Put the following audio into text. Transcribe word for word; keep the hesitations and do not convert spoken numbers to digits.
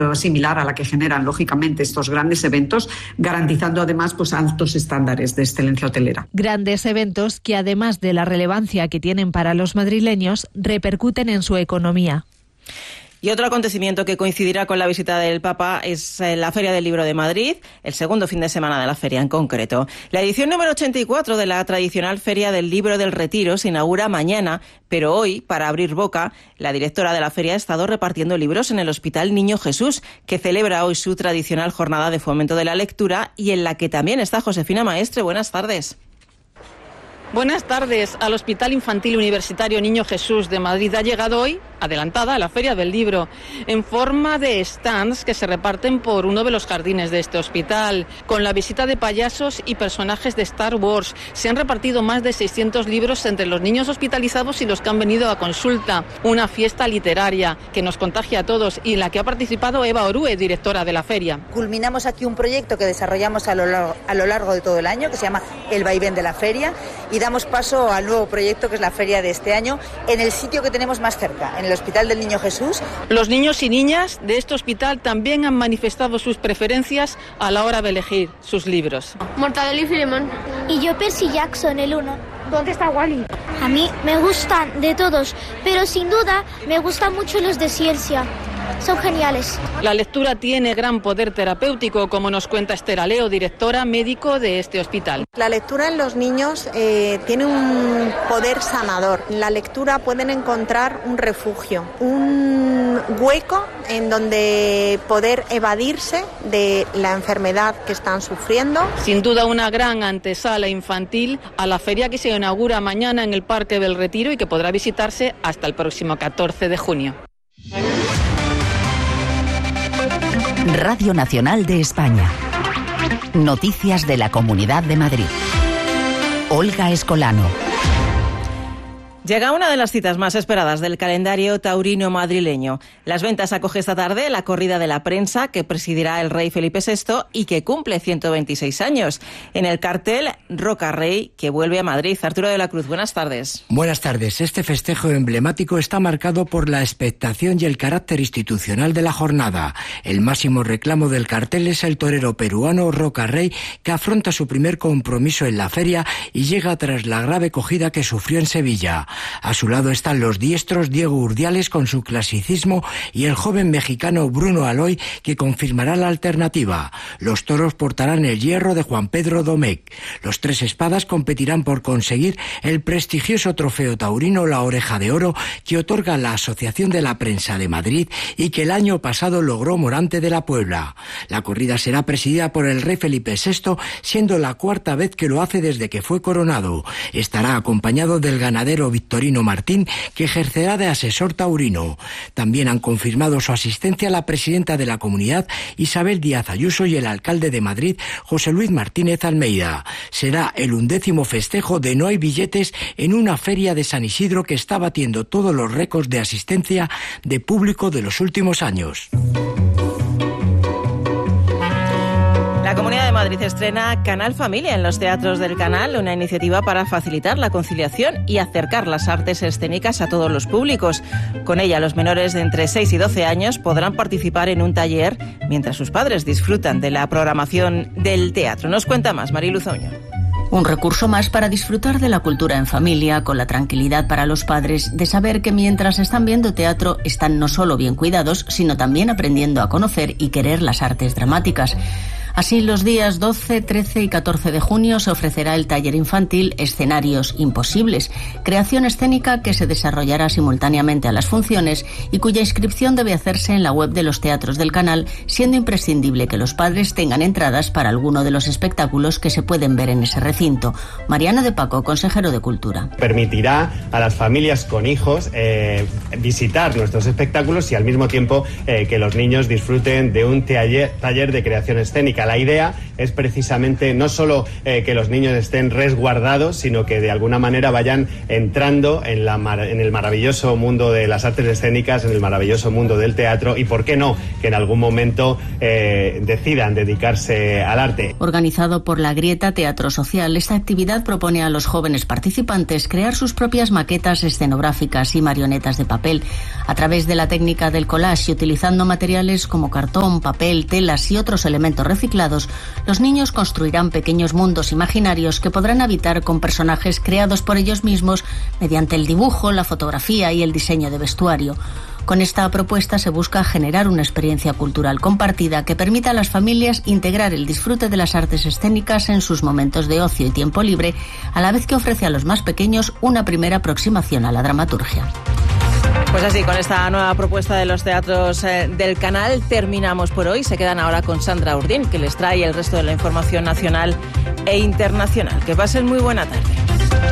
similar a la que generan, lógicamente, estos grandes eventos, garantizando además pues altos estándares de excelencia hotelera. Grandes eventos que, además de la relevancia que tienen para los madrileños, repercuten en su economía. Y otro acontecimiento que coincidirá con la visita del Papa es la Feria del Libro de Madrid, el segundo fin de semana de la feria en concreto. La edición número ochenta y cuatro de la tradicional Feria del Libro del Retiro se inaugura mañana, pero hoy, para abrir boca, la directora de la feria ha estado repartiendo libros en el Hospital Niño Jesús, que celebra hoy su tradicional jornada de fomento de la lectura y en la que también está Josefina Maestre. Buenas tardes. Buenas tardes. Al Hospital Infantil Universitario Niño Jesús de Madrid ha llegado hoy, adelantada, la Feria del Libro, en forma de stands que se reparten por uno de los jardines de este hospital, con la visita de payasos y personajes de Star Wars. Se han repartido más de seiscientos libros entre los niños hospitalizados y los que han venido a consulta. Una fiesta literaria que nos contagia a todos y en la que ha participado Eva Orue, directora de la feria. Culminamos aquí un proyecto que desarrollamos a lo largo, a lo largo de todo el año, que se llama El Vaivén de la Feria, y damos paso al nuevo proyecto que es la feria de este año en el sitio que tenemos más cerca, en el Hospital del Niño Jesús. Los niños y niñas de este hospital también han manifestado sus preferencias a la hora de elegir sus libros. Mortadelo y Filemón. Y yo Percy Jackson, el uno. ¿Dónde está Wally? A mí me gustan de todos, pero sin duda me gustan mucho los de ciencia. Son geniales. La lectura tiene gran poder terapéutico, como nos cuenta Esther Aleo, directora médico de este hospital. La lectura en los niños eh, tiene un poder sanador. En la lectura pueden encontrar un refugio, un hueco en donde poder evadirse de la enfermedad que están sufriendo. Sin duda una gran antesala infantil a la feria que se inaugura mañana en el Parque del Retiro y que podrá visitarse hasta el próximo catorce de junio. Radio Nacional de España. Noticias de la Comunidad de Madrid. Olga Escolano. Llega una de las citas más esperadas del calendario taurino madrileño. Las Ventas acoge esta tarde la corrida de la prensa que presidirá el rey Felipe sexto y que cumple ciento veintiséis años. En el cartel, Roca Rey, que vuelve a Madrid. Arturo de la Cruz, buenas tardes. Buenas tardes. Este festejo emblemático está marcado por la expectación y el carácter institucional de la jornada. El máximo reclamo del cartel es el torero peruano Roca Rey, que afronta su primer compromiso en la feria y llega tras la grave cogida que sufrió en Sevilla. A su lado están los diestros Diego Urdiales con su clasicismo y el joven mexicano Bruno Aloy, que confirmará la alternativa. Los toros portarán el hierro de Juan Pedro Domecq. Los tres espadas competirán por conseguir el prestigioso trofeo taurino La Oreja de Oro que otorga la Asociación de la Prensa de Madrid y que el año pasado logró Morante de la Puebla. La corrida será presidida por el rey Felipe sexto, siendo la cuarta vez que lo hace desde que fue coronado. Estará acompañado del ganadero Victorino Martín, que ejercerá de asesor taurino. También han confirmado su asistencia la presidenta de la comunidad, Isabel Díaz Ayuso, y el alcalde de Madrid, José Luis Martínez Almeida. Será el undécimo festejo de No hay billetes en una feria de San Isidro que está batiendo todos los récords de asistencia de público de los últimos años. La Comunidad de Madrid estrena Canal Familia en los teatros del Canal, una iniciativa para facilitar la conciliación y acercar las artes escénicas a todos los públicos. Con ella, los menores de entre seis y doce años podrán participar en un taller mientras sus padres disfrutan de la programación del teatro. Nos cuenta más Mariluz Oño. Un recurso más para disfrutar de la cultura en familia, con la tranquilidad para los padres de saber que mientras están viendo teatro están no solo bien cuidados, sino también aprendiendo a conocer y querer las artes dramáticas. Así, los días doce, trece y catorce de junio se ofrecerá el taller infantil Escenarios Imposibles, creación escénica que se desarrollará simultáneamente a las funciones y cuya inscripción debe hacerse en la web de los teatros del Canal, siendo imprescindible que los padres tengan entradas para alguno de los espectáculos que se pueden ver en ese recinto. Mariano de Paco, consejero de Cultura. Permitirá a las familias con hijos eh, visitar nuestros espectáculos y al mismo tiempo eh, que los niños disfruten de un taller, taller de creación escénica. La idea es precisamente no solo eh, que los niños estén resguardados, sino que de alguna manera vayan entrando en, la mar- en el maravilloso mundo de las artes escénicas, en el maravilloso mundo del teatro y, ¿por qué no?, que en algún momento eh, decidan dedicarse al arte. Organizado por la Grieta Teatro Social, esta actividad propone a los jóvenes participantes crear sus propias maquetas escenográficas y marionetas de papel. A través de la técnica del collage y utilizando materiales como cartón, papel, telas y otros elementos reciclados, los niños construirán pequeños mundos imaginarios que podrán habitar con personajes creados por ellos mismos mediante el dibujo, la fotografía y el diseño de vestuario. Con esta propuesta se busca generar una experiencia cultural compartida que permita a las familias integrar el disfrute de las artes escénicas en sus momentos de ocio y tiempo libre, a la vez que ofrece a los más pequeños una primera aproximación a la dramaturgia. Pues así, con esta nueva propuesta de los teatros eh, del canal terminamos por hoy. Se quedan ahora con Sandra Urdín, que les trae el resto de la información nacional e internacional. Que pasen muy buena tarde.